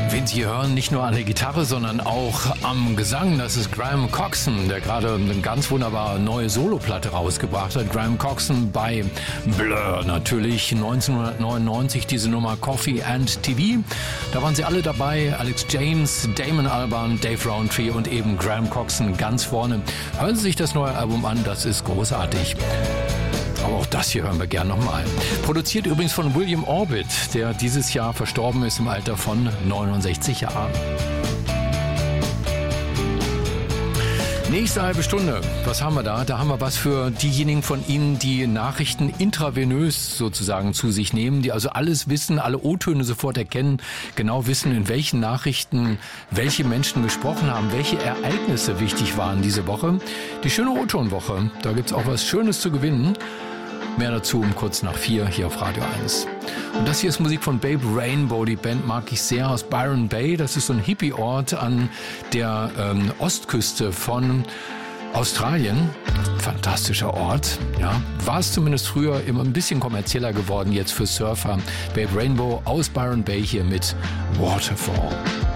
Wen Sie hören, nicht nur an der Gitarre, sondern auch am Gesang, das ist Graham Coxon, der gerade eine ganz wunderbare neue Soloplatte rausgebracht hat. Graham Coxon bei Blur natürlich, 1999 diese Nummer Coffee and TV. Da waren sie alle dabei, Alex James, Damon Albarn, Dave Rowntree und eben Graham Coxon ganz vorne. Hören Sie sich das neue Album an, das ist großartig. Aber auch das hier hören wir gern nochmal. Produziert übrigens von William Orbit, der dieses Jahr verstorben ist im Alter von 69 Jahren. Nächste halbe Stunde, was haben wir da? Da haben wir was für diejenigen von Ihnen, die Nachrichten intravenös sozusagen zu sich nehmen, die also alles wissen, alle O-Töne sofort erkennen, genau wissen, in welchen Nachrichten welche Menschen gesprochen haben, welche Ereignisse wichtig waren diese Woche. Die schöne O-Ton-Woche, da gibt's auch was Schönes zu gewinnen. Mehr dazu um kurz nach 4 hier auf Radio 1. Und das hier ist Musik von Babe Rainbow. Die Band mag ich sehr, aus Byron Bay. Das ist so ein Hippie-Ort an der Ostküste von Australien. Fantastischer Ort. Ja, war es zumindest früher immer ein bisschen kommerzieller geworden, jetzt für Surfer. Babe Rainbow aus Byron Bay hier mit Waterfall.